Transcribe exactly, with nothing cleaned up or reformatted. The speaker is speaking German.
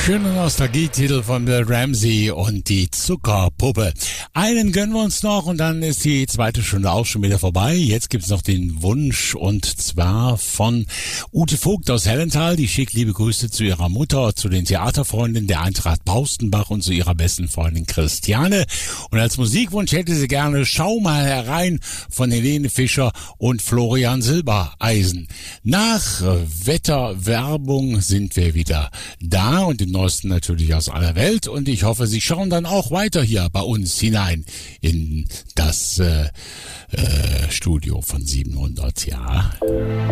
Schöner Nostalgie-Titel von Bill Ramsey und die Zuckerpuppe. Einen gönnen wir uns noch und dann ist die zweite Stunde auch schon wieder vorbei. Jetzt gibt's noch den Wunsch und zwar von Ute Vogt aus Hellenthal. Die schickt liebe Grüße zu ihrer Mutter, zu den Theaterfreundinnen der Eintracht Paustenbach und zu ihrer besten Freundin Christiane. Und als Musikwunsch hätte sie gerne Schau mal herein von Helene Fischer und Florian Silbereisen. Nach Wetterwerbung sind wir wieder da und den neuesten natürlich aus aller Welt und ich hoffe, Sie schauen dann auch weiter hier bei uns hinein in das äh, äh, Studio von siebenhundert, ja.